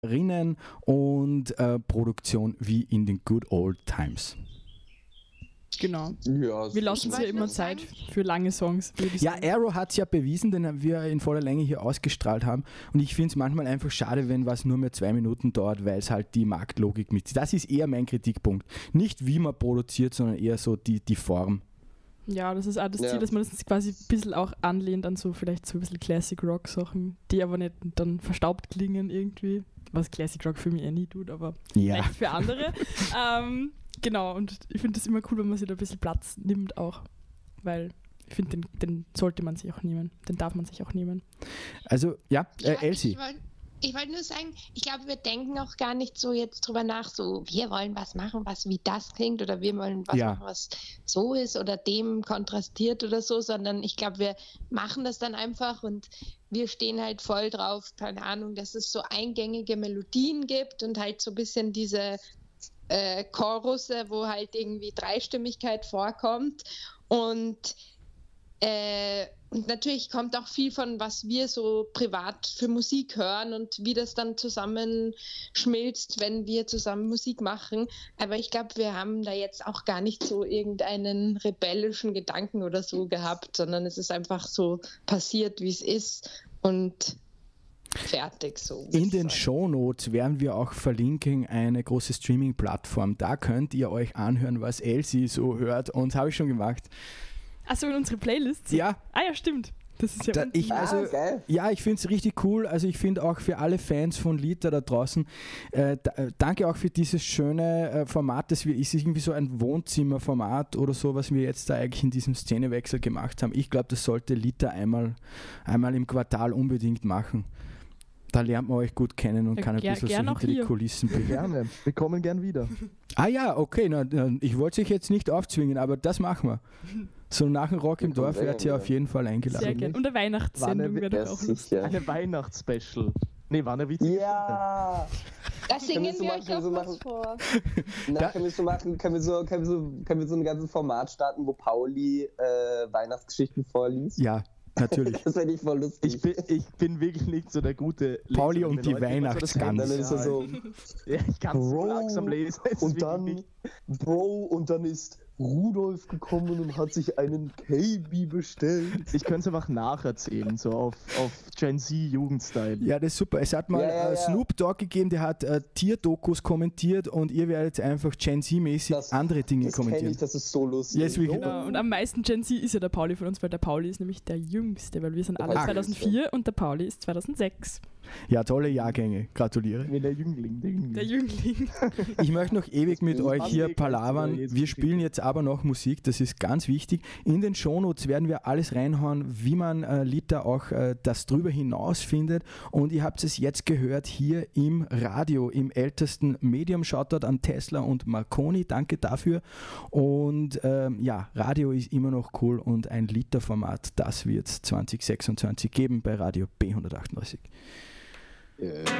Rinnen und Produktion wie in den Good Old Times. Genau. Ja, Wir lassen uns ja immer Zeit für lange Songs. Ja, Arrow hat es ja bewiesen, den wir in voller Länge hier ausgestrahlt haben. Und ich finde es manchmal einfach schade, wenn was nur mehr 2 Minuten dauert, weil es halt die Marktlogik mitzieht. Das ist eher mein Kritikpunkt. Nicht wie man produziert, sondern eher so die Form. Ja, das ist auch das Ziel, dass man das quasi ein bisschen auch anlehnt an so vielleicht so ein bisschen Classic Rock Sachen, die aber nicht dann verstaubt klingen irgendwie. Was Classic Rock für mich nie tut, aber vielleicht für andere. Genau, und ich finde das immer cool, wenn man sich da ein bisschen Platz nimmt auch, weil ich finde, den sollte man sich auch nehmen, den darf man sich auch nehmen. Also, Elsie. Ich wollte nur sagen, ich glaube, wir denken auch gar nicht so jetzt drüber nach, so wir wollen was machen, was wie das klingt oder wir wollen was machen, was so ist oder dem kontrastiert oder so, sondern ich glaube, wir machen das dann einfach und wir stehen halt voll drauf, keine Ahnung, dass es so eingängige Melodien gibt und halt so ein bisschen diese Chorusse, wo halt irgendwie Dreistimmigkeit vorkommt und natürlich kommt auch viel von, was wir so privat für Musik hören und wie das dann zusammenschmilzt, wenn wir zusammen Musik machen. Aber ich glaube, wir haben da jetzt auch gar nicht so irgendeinen rebellischen Gedanken oder so gehabt, sondern es ist einfach so passiert, wie es ist und fertig so. In den Shownotes werden wir auch verlinken eine große Streaming-Plattform. Da könnt ihr euch anhören, was Elsie so hört und habe ich schon gemacht. Achso, in unsere Playlists? Ja. Ah ja, stimmt. Das ist ja ich finde es richtig cool. Also ich finde auch für alle Fans von Lita da draußen, danke auch für dieses schöne Format, das ist irgendwie so ein Wohnzimmerformat oder so, was wir jetzt da eigentlich in diesem Szenewechsel gemacht haben. Ich glaube, das sollte Lita einmal im Quartal unbedingt machen. Da lernt man euch gut kennen und kann ein bisschen so hinter die Kulissen blicken. Gerne, wir kommen gern wieder. Ah ja, okay, ich wollte euch jetzt nicht aufzwingen, aber das machen wir. So nach dem Rock im Dorf werdet ihr auf jeden Fall eingeladen. Sehr gerne. Und eine Weihnachtssendung wäre auch lustig. Eine Weihnachtsspecial. Nee, war eine witzige. Ja! Da singen wir euch auch was vor. Können wir so ein ganzes Format starten, wo Pauli Weihnachtsgeschichten vorliest? Ja. Natürlich. Das wäre nicht voll lustig. Ich bin wirklich nicht so der gute Leser. Pauli und die Weihnachtsgans. Dann ist er so, ich kann es so langsam lesen. Und dann ist Rudolf gekommen und hat sich einen KB bestellt. Ich könnte es einfach nacherzählen, so auf Gen Z Jugendstyle. Ja, das ist super. Es hat mal Snoop Dogg gegeben, der hat Tierdokus kommentiert und ihr werdet einfach Gen Z-mäßig andere Dinge kommentieren. Das ist so lustig. Yes, genau. Und am meisten Gen Z ist ja der Pauli von uns, weil der Pauli ist nämlich der Jüngste, weil wir sind alle 2004 und der Pauli ist 2006. Ja, tolle Jahrgänge. Gratuliere. Der Jüngling. Der Jüngling. Ich möchte noch ewig mit euch hier palavern. Wir spielen jetzt aber noch Musik, das ist ganz wichtig. In den Shownotes werden wir alles reinhauen, wie man Lita auch das drüber hinaus findet. Und ihr habt es jetzt gehört hier im Radio, im ältesten Medium. Shoutout an Tesla und Marconi, danke dafür. Und Radio ist immer noch cool und ein Lita-Format, das wird es 2026 geben bei Radio B138.